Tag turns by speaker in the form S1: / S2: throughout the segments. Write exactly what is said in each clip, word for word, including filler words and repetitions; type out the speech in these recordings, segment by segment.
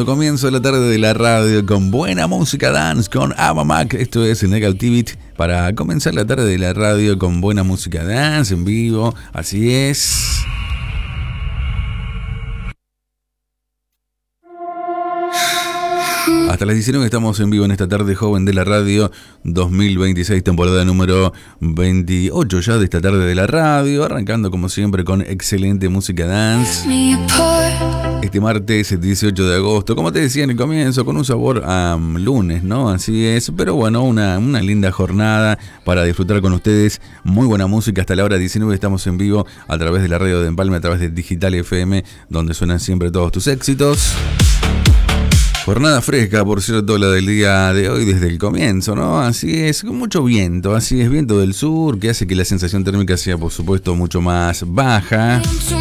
S1: dando comienzo a la tarde de la radio con buena música dance con Ava Max. Esto es Negativity para comenzar la tarde de la radio con buena música dance en vivo. Así es. Hasta las diecinueve estamos en vivo en esta tarde joven de la radio dos mil veintiséis, temporada número veintiocho ya de esta tarde de la radio, arrancando como siempre con excelente música dance. Este martes dieciocho de agosto, como te decía en el comienzo, con un sabor a um, lunes, ¿no? Así es, pero bueno, una, una linda jornada para disfrutar con ustedes. Muy buena música hasta la hora diecinueve, estamos en vivo a través de la radio de Empalme, a través de Digital F M, donde suenan siempre todos tus éxitos. Jornada fresca, por cierto, la del día de hoy desde el comienzo, ¿no? Así es, con mucho viento, así es, viento del sur, que hace que la sensación térmica sea, por supuesto, mucho más baja.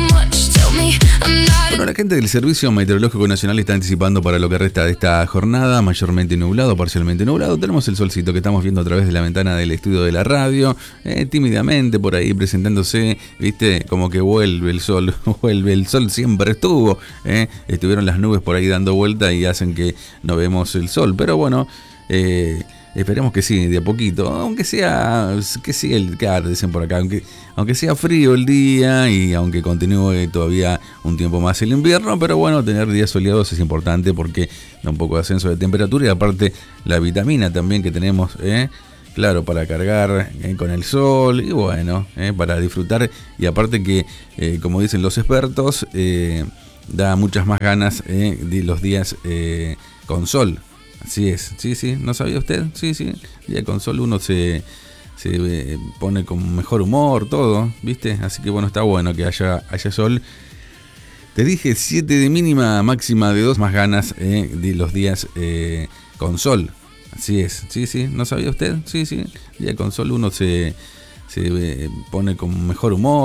S1: Bueno, la gente del Servicio Meteorológico Nacional está anticipando para lo que resta de esta jornada, mayormente nublado, parcialmente nublado. Tenemos el solcito que estamos viendo a través de la ventana del estudio de la radio, eh, tímidamente por ahí presentándose, viste, como que vuelve el sol, vuelve el sol, siempre estuvo, eh. Estuvieron las nubes por ahí dando vuelta y hacen que no vemos el sol, pero bueno, eh, esperemos que sí, de a poquito, aunque sea, que sí, el claro, dicen por acá, aunque, aunque sea frío el día y aunque continúe todavía un tiempo más el invierno, pero bueno, tener días soleados es importante porque da un poco de ascenso de temperatura y aparte la vitamina también que tenemos, ¿eh? Claro, para cargar eh, con el sol y bueno, eh, para disfrutar y aparte que, eh, como dicen los expertos, eh, da muchas más ganas eh, de los días eh, con sol. Así es, sí, sí, ¿no sabía usted? Sí, sí, día con sol uno se, se eh, pone con mejor humor, todo, ¿viste? Así que bueno, está bueno que haya, haya sol. Te dije siete de mínima, máxima de dos, más ganas eh, de los días eh, con sol. Así es, sí, sí, ¿no sabía usted? Sí, sí, día con sol uno se, se eh, pone con mejor humor.